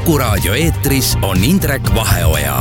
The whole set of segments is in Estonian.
Kuku raadio eetris on Indrek Vaheoja.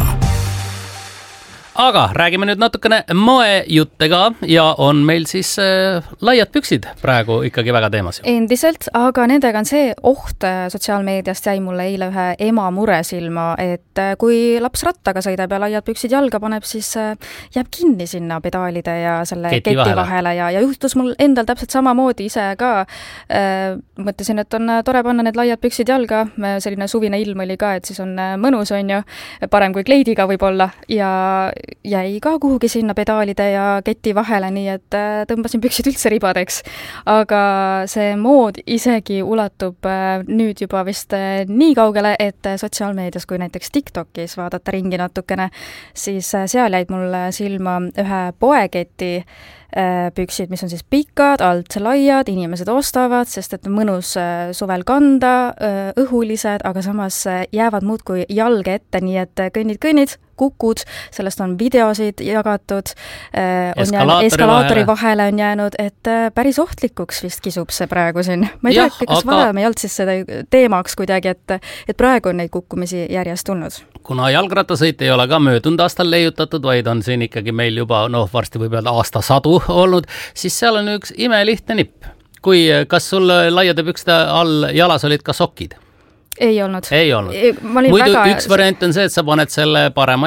Aga räägime nüüd natukene moejutte ka ja on meil siis laiad püksid praegu ikkagi väga teemas. Endiselt, aga nendega on see oht sotsiaalmeediast jäi mulle eile ühe ema mure silma, et kui laps rattaga sõidab ja laiad püksid jalga paneb, siis jääb kinni sinna pedaalide ja selle keti vahele ja juhtus mul endal täpselt samamoodi ise ka. Mõtlesin, et on tore panna need laiad püksid jalga, selline suvine ilm oli ka, et siis on mõnus, on ju, parem kui kleidiga võib-olla ja jäi ka kuhugi sinna pedaalide ja keti vahele, nii et tõmbasin püksid üldse ribadeks. Aga see mood isegi ulatub nüüd juba vist nii kaugele, et sotsiaalmeedias kui näiteks TikTokis vaadata ringi natukene, siis seal jäid mulle silma ühe poeketi püksid, mis on siis pikad, alt laiad, inimesed ostavad, sest et mõnus suvel kanda, õhulised, aga samas jäävad muudkui jalge ette, nii et kõnnid, kukud, sellest on videosid jagatud, eskalaatori vahele on jäänud, et päris ohtlikuks vist kisub see praegu siin. Ma ei tea, kas varem ei olnud siis seda teemaks kuidagi, et praegu on neid kukkumisi järjest tulnud. Kuna jalgrattasõit ei ole ka möödunud aastal leiutatud, vaid on siin ikkagi meil juba, varsti võib öelda aastasadu olnud, siis seal on üks imelihtne nipp. Kas sul laiade pükste all jalas olid ka sokid? Ei olnud. Muidu üks variant on see, et sa paned selle parema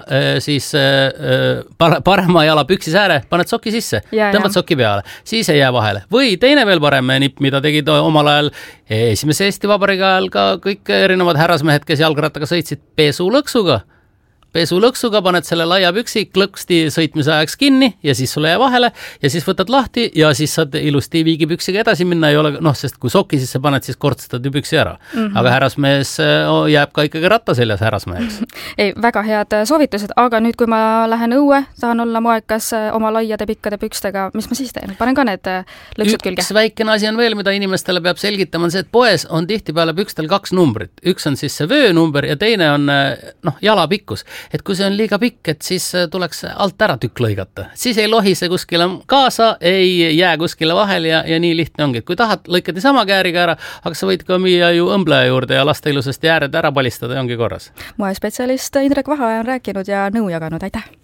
jala püksis ääre, paned soki sisse, tõmbad soki peale, siis ei jää vahele. Või teine veel parem nipp, mida tegid omal ajal esimese Eesti Vabariigi ajal ka kõik erinevad härrasmehed, kes jalgrattaga sõitsid pesulõksuga, paned selle laia püksi klõksti sõitmise ajaks kinni ja siis sulle jää vahele ja siis võtad lahti ja siis saad ilusti viigipüksiga edasi minna, ei ole, sest kui soki sisse paned, siis kortsutad ju püksi ära. Aga härrasmees jääb ka ikkagi rattaseljas härrasmeheks. Ei, väga head soovitused, aga nüüd, kui ma lähen õue, tahan olla moekas oma laiade pikkade pükstega, mis ma siis teen? Panen ka need lõksud külge. Üks väikene asi on veel, mida inimestele peab selgitama, on see, et poes on tihtipeale pükstel 2 numbrit. Üks on siis see vöönumber ja teine on jalapikkus. Et kui see on liiga pikk, et siis tuleks alt ära tükk lõigata. Siis ei lohise kuskile kaasa, ei jää kuskile vahel ja nii lihtne ongi. Et kui tahad, lõikad sama kääriga ära, aga sa võid ka müüa ju õmbleja juurde ja lasta ilusasti ääred ära palistada ja ongi korras. Moespetsialist Indrek Vaheoja on rääkinud ja nõu jaganud, aitäh!